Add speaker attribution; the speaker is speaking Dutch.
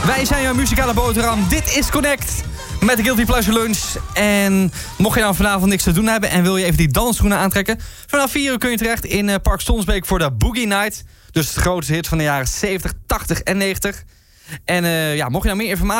Speaker 1: Wij zijn jouw muzikale boterham. Dit is Connect met de Guilty Pleasure Lunch. En mocht je nou vanavond niks te doen hebben en wil je even die dansschoenen aantrekken, vanaf 4 uur kun je terecht in Park Stonsbeek voor de Boogie Night. Dus de grootste hit van de jaren 70, 80 en 90. En mocht je nou meer informatie